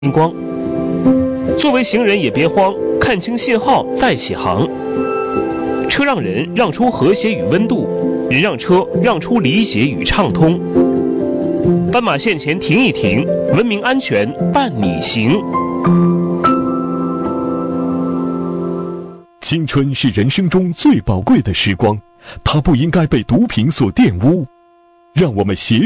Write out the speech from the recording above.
光。作为行人也别慌，看清信号再起航。车让人让出和谐与温度，人让车让出理解与畅通。斑马线前停一停，文明安全伴你行。 青春是人生中最宝贵的时光，它不应该被毒品所玷污。让我们携